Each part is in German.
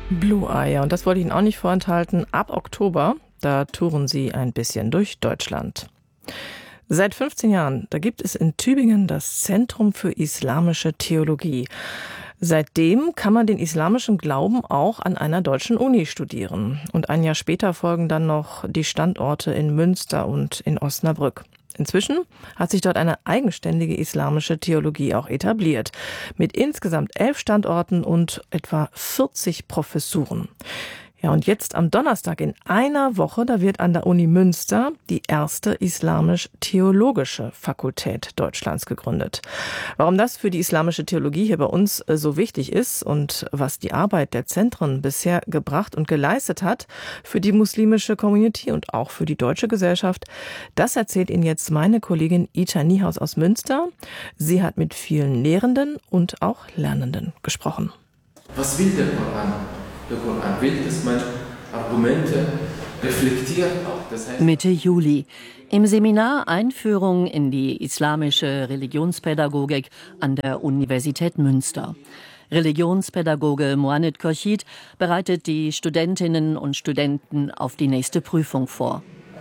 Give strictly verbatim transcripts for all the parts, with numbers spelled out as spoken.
Blue Eye, und das wollte ich Ihnen auch nicht vorenthalten. Ab Oktober, da touren sie ein bisschen durch Deutschland. Seit fünfzehn Jahren, da gibt es in Tübingen das Zentrum für islamische Theologie. Seitdem kann man den islamischen Glauben auch an einer deutschen Uni studieren. Und ein Jahr später folgen dann noch die Standorte in Münster und in Osnabrück. Inzwischen hat sich dort eine eigenständige islamische Theologie auch etabliert, mit insgesamt elf Standorten und etwa vierzig Professuren. Ja, und jetzt am Donnerstag in einer Woche, da wird an der Uni Münster die erste islamisch-theologische Fakultät Deutschlands gegründet. Warum das für die islamische Theologie hier bei uns so wichtig ist und was die Arbeit der Zentren bisher gebracht und geleistet hat für die muslimische Community und auch für die deutsche Gesellschaft, das erzählt Ihnen jetzt meine Kollegin Ita Niehaus aus Münster. Sie hat mit vielen Lehrenden und auch Lernenden gesprochen. Was will der Koran? Der Koran will, dass man Argumente reflektiert auch. Das heißt Mitte Juli. Im Seminar Einführung in die islamische Religionspädagogik an der Universität Münster. Religionspädagoge Mohamed Khorshid bereitet die Studentinnen und Studenten auf die nächste Prüfung vor.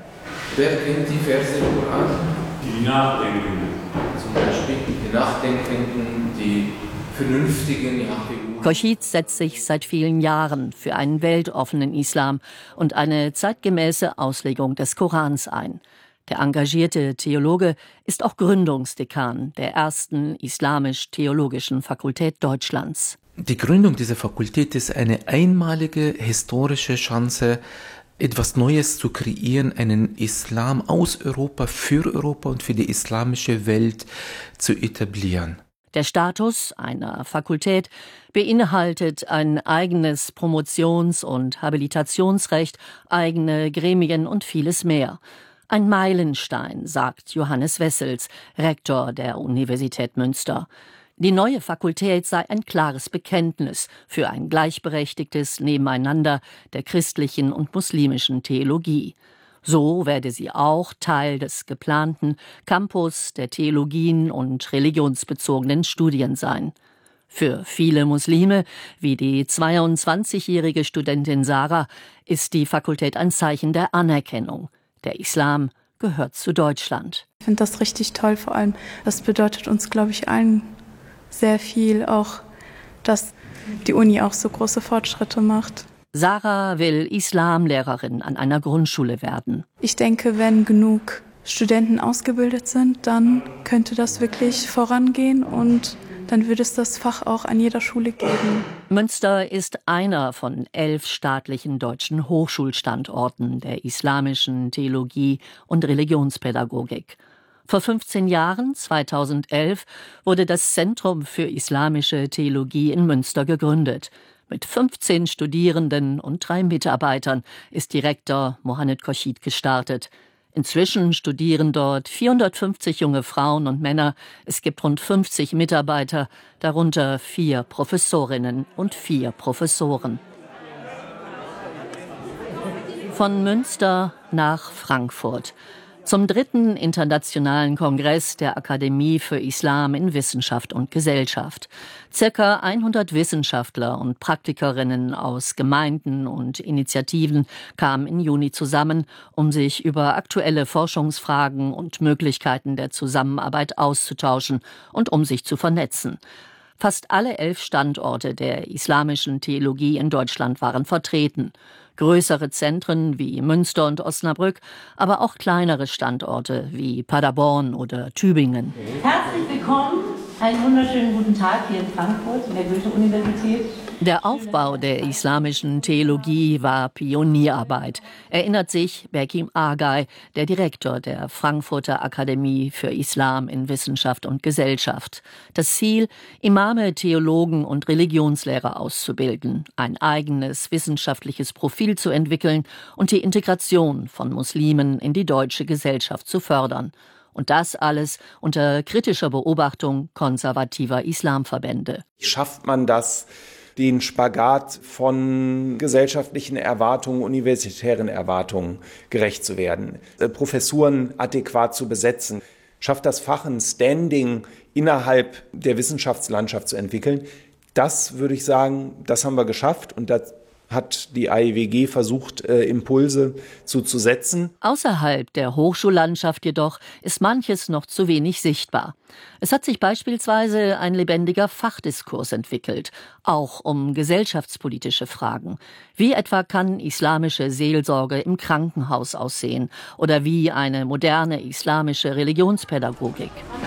Wer kennt die Verse im Koran? Die Nachdenkenden. Zum Beispiel die Nachdenkenden, die Vernünftigen, ja. Khorshid setzt sich seit vielen Jahren für einen weltoffenen Islam und eine zeitgemäße Auslegung des Korans ein. Der engagierte Theologe ist auch Gründungsdekan der ersten islamisch-theologischen Fakultät Deutschlands. Die Gründung dieser Fakultät ist eine einmalige historische Chance, etwas Neues zu kreieren, einen Islam aus Europa, für Europa und für die islamische Welt zu etablieren. Der Status einer Fakultät beinhaltet ein eigenes Promotions- und Habilitationsrecht, eigene Gremien und vieles mehr. Ein Meilenstein, sagt Johannes Wessels, Rektor der Universität Münster. Die neue Fakultät sei ein klares Bekenntnis für ein gleichberechtigtes Nebeneinander der christlichen und muslimischen Theologie. So werde sie auch Teil des geplanten Campus der Theologien und religionsbezogenen Studien sein. Für viele Muslime, wie die zweiundzwanzigjährige Studentin Sarah, ist die Fakultät ein Zeichen der Anerkennung. Der Islam gehört zu Deutschland. Ich finde das richtig toll, vor allem, das bedeutet uns, glaube ich, allen sehr viel, auch, dass die Uni auch so große Fortschritte macht. Sarah will Islamlehrerin an einer Grundschule werden. Ich denke, wenn genug Studenten ausgebildet sind, dann könnte das wirklich vorangehen und dann würde es das Fach auch an jeder Schule geben. Münster ist einer von elf staatlichen deutschen Hochschulstandorten der islamischen Theologie und Religionspädagogik. Vor fünfzehn Jahren, zweitausendelf, wurde das Zentrum für islamische Theologie in Münster gegründet. Mit fünfzehn Studierenden und drei Mitarbeitern ist Direktor Mohamed Khorshid gestartet. Inzwischen studieren dort vierhundertfünfzig junge Frauen und Männer. Es gibt rund fünfzig Mitarbeiter, darunter vier Professorinnen und vier Professoren. Von Münster nach Frankfurt. Zum dritten internationalen Kongress der Akademie für Islam in Wissenschaft und Gesellschaft. Circa hundert Wissenschaftler und Praktikerinnen aus Gemeinden und Initiativen kamen im Juni zusammen, um sich über aktuelle Forschungsfragen und Möglichkeiten der Zusammenarbeit auszutauschen und um sich zu vernetzen. Fast alle elf Standorte der islamischen Theologie in Deutschland waren vertreten. Größere Zentren wie Münster und Osnabrück, aber auch kleinere Standorte wie Paderborn oder Tübingen. Herzlich willkommen, einen wunderschönen guten Tag hier in Frankfurt, in der Goethe-Universität. Der Aufbau der islamischen Theologie war Pionierarbeit, erinnert sich Bekim Agay, der Direktor der Frankfurter Akademie für Islam in Wissenschaft und Gesellschaft. Das Ziel, Imame, Theologen und Religionslehrer auszubilden, ein eigenes wissenschaftliches Profil zu entwickeln und die Integration von Muslimen in die deutsche Gesellschaft zu fördern. Und das alles unter kritischer Beobachtung konservativer Islamverbände. Schafft man das, den Spagat von gesellschaftlichen Erwartungen, universitären Erwartungen gerecht zu werden, Professuren adäquat zu besetzen, schafft das Fach ein Standing innerhalb der Wissenschaftslandschaft zu entwickeln. Das würde ich sagen, das haben wir geschafft und das hat die A I W G versucht, äh, Impulse zu, zu setzen. Außerhalb der Hochschullandschaft jedoch ist manches noch zu wenig sichtbar. Es hat sich beispielsweise ein lebendiger Fachdiskurs entwickelt, auch um gesellschaftspolitische Fragen. Wie etwa kann islamische Seelsorge im Krankenhaus aussehen oder wie eine moderne islamische Religionspädagogik.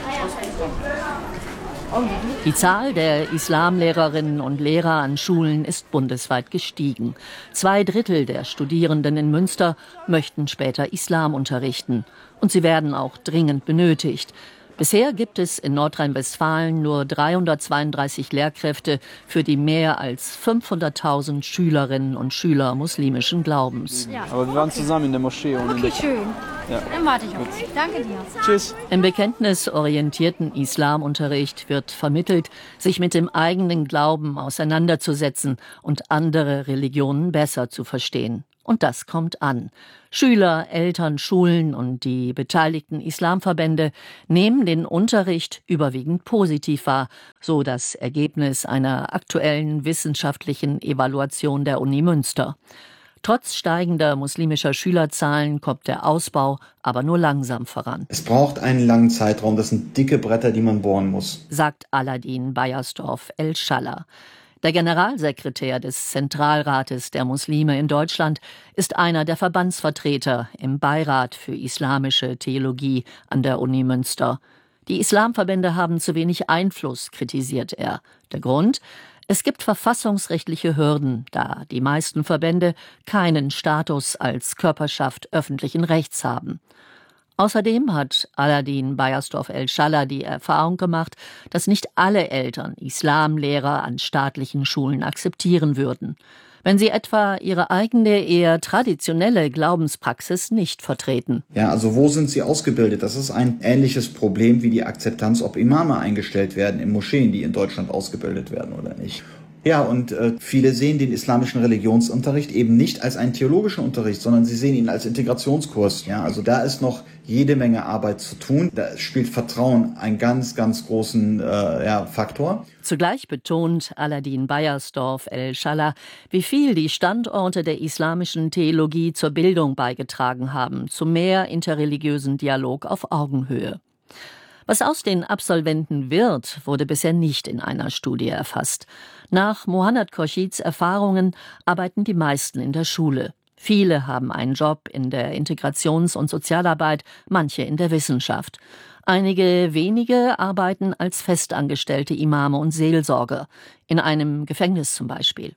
Die Zahl der Islamlehrerinnen und Lehrer an Schulen ist bundesweit gestiegen. Zwei Drittel der Studierenden in Münster möchten später Islam unterrichten. Und sie werden auch dringend benötigt. Bisher gibt es in Nordrhein-Westfalen nur dreihundertzweiunddreißig Lehrkräfte für die mehr als fünfhunderttausend Schülerinnen und Schüler muslimischen Glaubens. Ja. Aber wir waren zusammen in der Moschee. Und okay, schön. Ja. Dann warte ich auf dich. Danke dir. Tschüss. Im bekenntnisorientierten Islamunterricht wird vermittelt, sich mit dem eigenen Glauben auseinanderzusetzen und andere Religionen besser zu verstehen. Und das kommt an. Schüler, Eltern, Schulen und die beteiligten Islamverbände nehmen den Unterricht überwiegend positiv wahr, so das Ergebnis einer aktuellen wissenschaftlichen Evaluation der Uni Münster. Trotz steigender muslimischer Schülerzahlen kommt der Ausbau aber nur langsam voran. Es braucht einen langen Zeitraum, das sind dicke Bretter, die man bohren muss, sagt Aladin Beiersdorf El-Schallah. Der Generalsekretär des Zentralrates der Muslime in Deutschland ist einer der Verbandsvertreter im Beirat für islamische Theologie an der Uni Münster. Die Islamverbände haben zu wenig Einfluss, kritisiert er. Der Grund? Es gibt verfassungsrechtliche Hürden, da die meisten Verbände keinen Status als Körperschaft öffentlichen Rechts haben. Außerdem hat Aladin Beiersdorf El-Schallah die Erfahrung gemacht, dass nicht alle Eltern Islamlehrer an staatlichen Schulen akzeptieren würden, wenn sie etwa ihre eigene, eher traditionelle Glaubenspraxis nicht vertreten. Ja, also wo sind sie ausgebildet? Das ist ein ähnliches Problem wie die Akzeptanz, ob Imame eingestellt werden in Moscheen, die in Deutschland ausgebildet werden oder nicht. Ja, und äh, viele sehen den islamischen Religionsunterricht eben nicht als einen theologischen Unterricht, sondern sie sehen ihn als Integrationskurs. Ja, also da ist noch jede Menge Arbeit zu tun. Da spielt Vertrauen einen ganz, ganz großen äh, ja, Faktor. Zugleich betont Aladin Beiersdorf El-Schallah, wie viel die Standorte der islamischen Theologie zur Bildung beigetragen haben, zu mehr interreligiösen Dialog auf Augenhöhe. Was aus den Absolventen wird, wurde bisher nicht in einer Studie erfasst. Nach Mohanad Khorchids Erfahrungen arbeiten die meisten in der Schule. Viele haben einen Job in der Integrations- und Sozialarbeit, manche in der Wissenschaft. Einige wenige arbeiten als festangestellte Imame und Seelsorger, in einem Gefängnis zum Beispiel.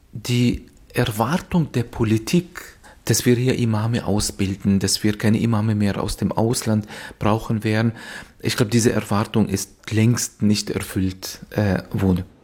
Die Erwartung der Politik, dass wir hier Imame ausbilden, dass wir keine Imame mehr aus dem Ausland brauchen werden, ich glaube, diese Erwartung ist längst nicht erfüllt äh, worden.